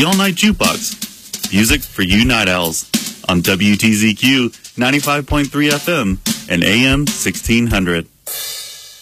the all-night jukebox. Music for you night owls on WTZQ 95.3 FM and AM 1600.